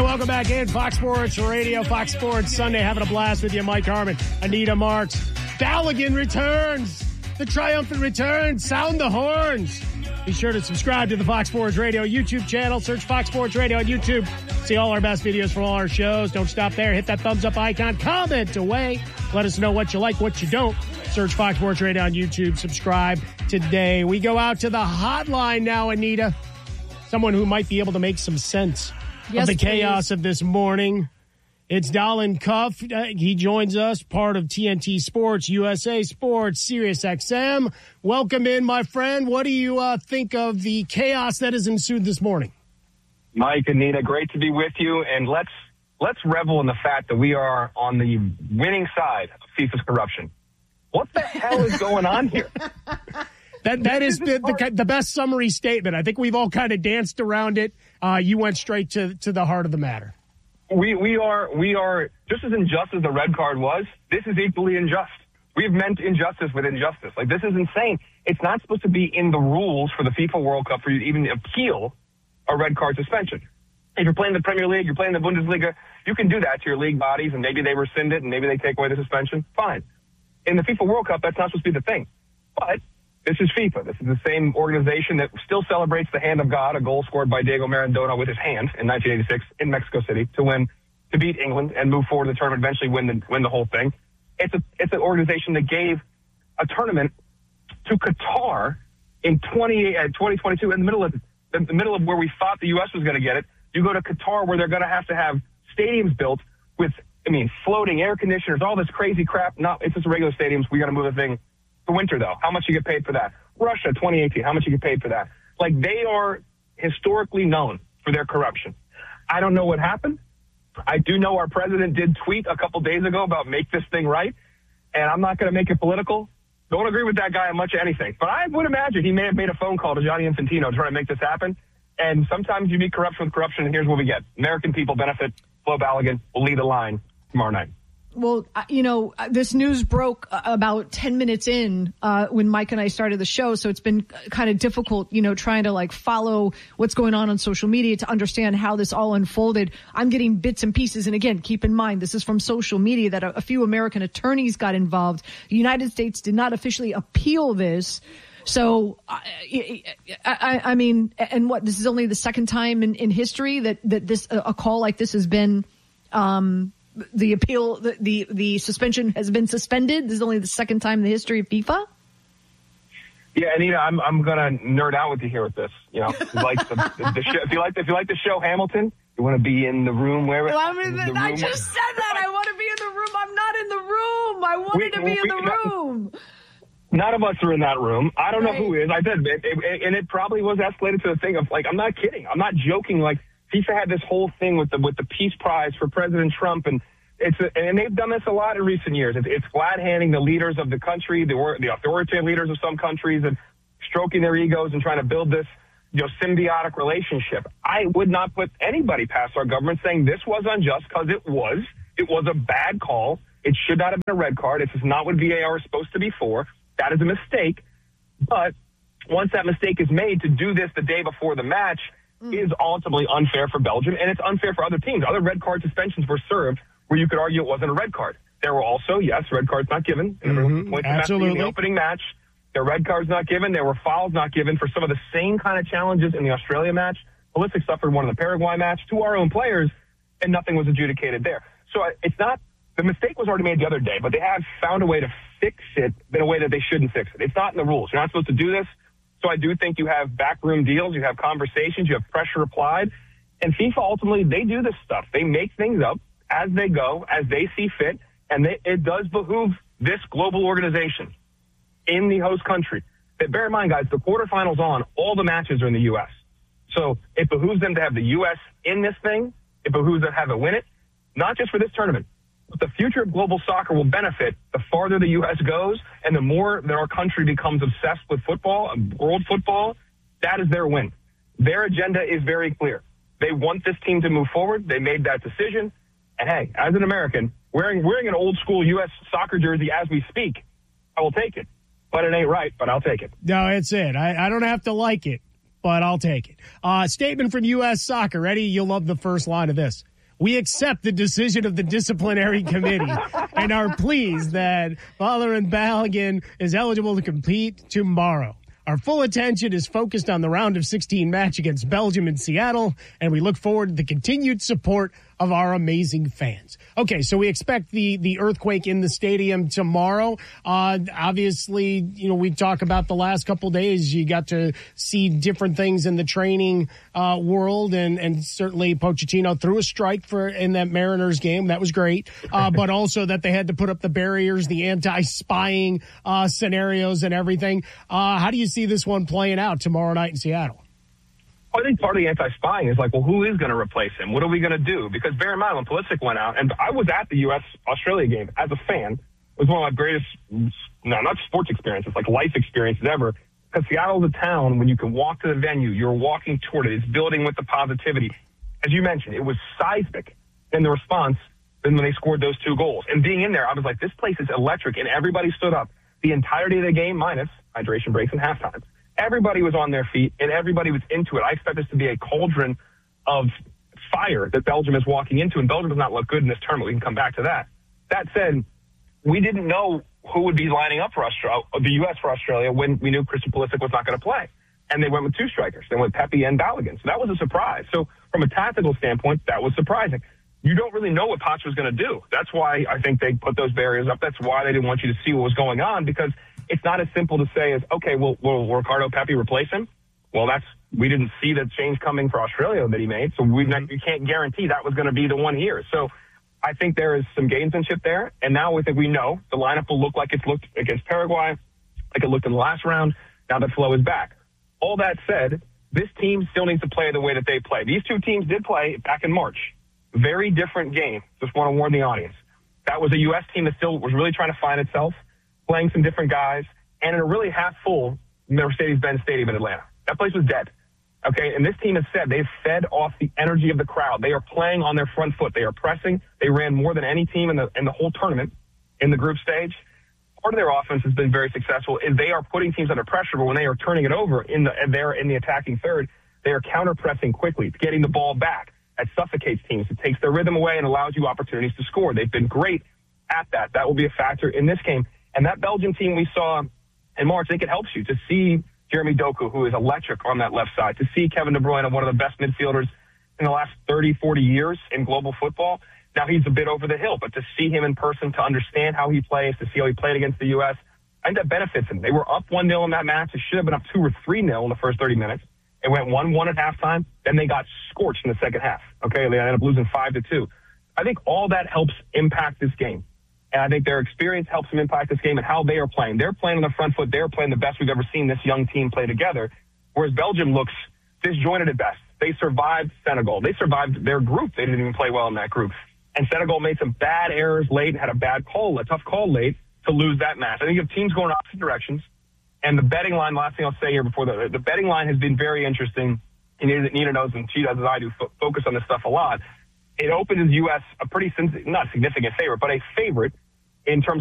welcome back in. Fox Sports Radio, Fox Sports Sunday. Having a blast with you, Mike Harmon, Anita Marks. Balogun returns. The triumphant return. Sound the horns. Be sure to subscribe to the Fox Sports Radio YouTube channel. Search Fox Sports Radio on YouTube. See all our best videos from all our shows. Don't stop there. Hit that thumbs up icon. Comment away. Let us know what you like, what you don't. Search Fox Sports Radio on YouTube. Subscribe today. We go out to the hotline now, Anita. Someone who might be able to make some sense of the chaos of this morning. It's Dallin Cuff. He joins us, part of TNT Sports, USA Sports, Sirius XM. Welcome in, my friend. What do you think of the chaos that has ensued this morning? Mike, Anita, great to be with you. And let's revel in the fact that we are on the winning side of FIFA's corruption. What the hell is going on here? That is the best summary statement. I think we've all kind of danced around it. You went straight to the heart of the matter. We are just as unjust as the red card was. This is equally unjust. We've meant injustice with injustice. Like, this is insane. It's not supposed to be in the rules for the FIFA World Cup for you to even appeal a red card suspension. If you're playing the Premier League, you're playing the Bundesliga, you can do that to your league bodies, and maybe they rescind it, and maybe they take away the suspension. Fine. In the FIFA World Cup, that's not supposed to be the thing. But this is FIFA. This is the same organization that still celebrates the hand of God, a goal scored by Diego Maradona with his hand in 1986 in Mexico City to beat England and move forward in the tournament, eventually win the whole thing. It's an organization that gave a tournament to Qatar in 2022 in the middle of where we thought the U.S. was going to get it. You go to Qatar where they're going to have stadiums built with, floating air conditioners, all this crazy crap. No, it's just regular stadiums. We got to move the thing to winter, though. How much you get paid for that? Russia, 2018. How much you get paid for that? Like, they are historically known for their corruption. I don't know what happened. I do know our president did tweet a couple days ago about make this thing right, and I'm not going to make it political. Don't agree with that guy on much of anything. But I would imagine he may have made a phone call to Gianni Infantino trying to make this happen. And sometimes you meet corruption with corruption, and here's what we get. American people benefit. Flo Balogun will lead the line tomorrow night. Well, this news broke about 10 minutes in when Mike and I started the show. So it's been kind of difficult, trying to follow what's going on social media to understand how this all unfolded. I'm getting bits and pieces. And again, keep in mind, this is from social media that a few American attorneys got involved. The United States did not officially appeal this. So, I mean, and what, this is only the second time in history that a call like this has been, the appeal, the suspension has been suspended. This is only the second time in the history of FIFA. Yeah, Anita, I'm gonna nerd out with you here with this. Like the show, if you like the show Hamilton, you want to be in the room where. I just said that I want to be in the room. I'm not in the room. I wanted to be in the room. None of us are in that room. I don't know who is. I said, and it probably was escalated to the thing of I'm not kidding. I'm not joking. FIFA had this whole thing with the Peace Prize for President Trump, and they've done this a lot in recent years. It's glad-handing the leaders of the country, the authoritarian leaders of some countries, and stroking their egos and trying to build this symbiotic relationship. I would not put anybody past our government saying this was unjust, because it was a bad call. It should not have been a red card. This is not what VAR is supposed to be for. That is a mistake. But once that mistake is made, to do this the day before the match is ultimately unfair for Belgium, and it's unfair for other teams. Other red card suspensions were served where you could argue it wasn't a red card. There were also, yes, red cards not given. Absolutely. In the opening match, there were red cards not given. There were fouls not given for some of the same kind of challenges in the Australia match. Pulisic suffered one in the Paraguay match to our own players, and nothing was adjudicated there. So it's not – the mistake was already made the other day, but they have found a way to fix it in a way that they shouldn't fix it. It's not in the rules. You're not supposed to do this. So I do think you have backroom deals, you have conversations, you have pressure applied. And FIFA, ultimately, they do this stuff. They make things up as they go, as they see fit. And it does behoove this global organization in the host country. But bear in mind, guys, the quarterfinals on, all the matches are in the U.S. So it behooves them to have the U.S. in this thing. It behooves them to have it win it, not just for this tournament. But the future of global soccer will benefit the farther the U.S. goes and the more that our country becomes obsessed with football, world football. That is their win. Their agenda is very clear. They want this team to move forward. They made that decision. And, hey, as an American, wearing an old-school U.S. soccer jersey as we speak, I will take it. But it ain't right, but I'll take it. No, it's it. I don't have to like it, but I'll take it. Statement from U.S. Soccer. Ready? You'll love the first line of this. We accept the decision of the disciplinary committee and are pleased that Folarin Balogun is eligible to compete tomorrow. Our full attention is focused on the round of 16 match against Belgium in Seattle, and we look forward to the continued support of our amazing fans. Okay, so we expect the earthquake in the stadium tomorrow. Obviously, we talk about the last couple days. You got to see different things in the training world, and certainly Pochettino threw a strike in that Mariners game. That was great. But also that they had to put up the barriers, the anti-spying scenarios and everything. How do you see this one playing out tomorrow night in Seattle? I think part of the anti-spying is like, well, who is going to replace him? What are we going to do? Because bear in mind, when Pulisic went out, and I was at the U.S.-Australia game as a fan, it was one of my greatest, not sports experiences, like life experiences ever. Because Seattle's a town, when you can walk to the venue, you're walking toward it. It's building with the positivity. As you mentioned, it was seismic in the response when they scored those 2 goals. And being in there, I was like, this place is electric. And everybody stood up the entirety of the game, minus hydration breaks and halftime. Everybody was on their feet, and everybody was into it. I expect this to be a cauldron of fire that Belgium is walking into, and Belgium does not look good in this tournament. We can come back to that. That said, we didn't know who would be lining up for the U.S. for Australia when we knew Christian Pulisic was not going to play. And they went with 2 strikers. They went Pepe and Balogun. So that was a surprise. So from a tactical standpoint, that was surprising. You don't really know what Poch was going to do. That's why I think they put those barriers up. That's why they didn't want you to see what was going on, because it's not as simple to say as, okay, will Ricardo Pepi replace him? Well, we didn't see the change coming for Australia that he made, so you can't guarantee that was going to be the one here. So I think there is some gamesmanship there, and now we know the lineup will look like it's looked against Paraguay, like it looked in the last round, now that Flo is back. All that said, this team still needs to play the way that they play. These 2 teams did play back in March. Very different game. Just want to warn the audience. That was a U.S. team that still was really trying to find itself, playing some different guys, and in a really half-full Mercedes-Benz Stadium in Atlanta. That place was dead. Okay, and this team has said they've fed off the energy of the crowd. They are playing on their front foot. They are pressing. They ran more than any team in the whole tournament in the group stage. Part of their offense has been very successful, is they are putting teams under pressure, but when they are turning it over in the attacking third, they are counter-pressing quickly, getting the ball back. That suffocates teams. It takes their rhythm away and allows you opportunities to score. They've been great at that. That will be a factor in this game. And that Belgian team we saw in March, I think it helps you to see Jeremy Doku, who is electric on that left side, to see Kevin De Bruyne, one of the best midfielders in the last 30, 40 years in global football. Now he's a bit over the hill, but to see him in person, to understand how he plays, to see how he played against the U.S., I think that benefits him. They were up 1-0 in that match. It should have been up 2 or 3-0 in the first 30 minutes. It went 1-1 at halftime. Then they got scorched in the second half. Okay, they ended up losing 5-2. I think all that helps impact this game. And I think their experience helps them impact this game and how they are playing. They're playing on the front foot. They're playing the best we've ever seen this young team play together, whereas Belgium looks disjointed at best. They survived Senegal. They survived their group. They didn't even play well in that group. And Senegal made some bad errors late and had a tough call late to lose that match. I think if teams going opposite directions, and the betting line, last thing I'll say here before the betting line has been very interesting. And Nina knows, and she does as I do, focus on this stuff a lot. It opened as U.S. a pretty, not significant favorite, but a favorite in terms